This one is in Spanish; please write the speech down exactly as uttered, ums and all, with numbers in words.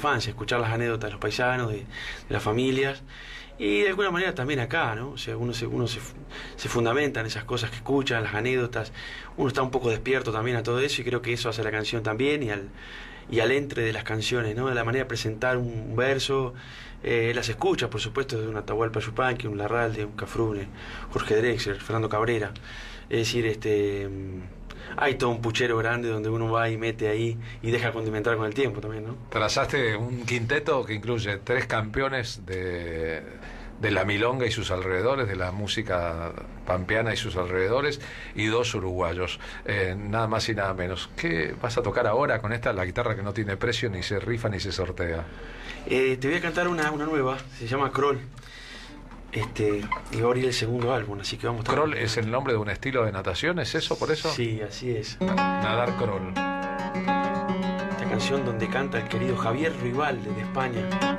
infancia, escuchar las anécdotas de los paisanos, de, de las familias, y de alguna manera también acá, ¿no? O sea, uno se, uno se, se fundamenta en esas cosas que escucha, las anécdotas, uno está un poco despierto también a todo eso, y creo que eso hace la canción también, y al, y al entre de las canciones, ¿no? De la manera de presentar un verso, eh, las escucha, por supuesto, de un Atahualpa Yupanqui, un Larralde, un Cafrune, Jorge Drexler, Fernando Cabrera. Es decir, este hay todo un puchero grande donde uno va y mete ahí y deja condimentar con el tiempo también, ¿no? Trazaste un quinteto que incluye tres campeones de, de la milonga y sus alrededores, de la música pampeana y sus alrededores, y dos uruguayos, eh, nada más y nada menos. ¿Qué vas a tocar ahora con esta, la guitarra que no tiene precio, ni se rifa ni se sortea? Eh, te voy a cantar una, una nueva, se llama Kroll. Este, y va a abrir el segundo álbum, así que vamos a... ¿Kroll es el nombre de un estilo de natación? ¿Es eso, por eso? Sí, así es. Nadar Kroll. Esta canción donde canta el querido Javier Rivalde de España.